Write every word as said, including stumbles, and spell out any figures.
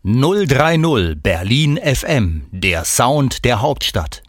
null drei null Berlin F M, der Sound der Hauptstadt.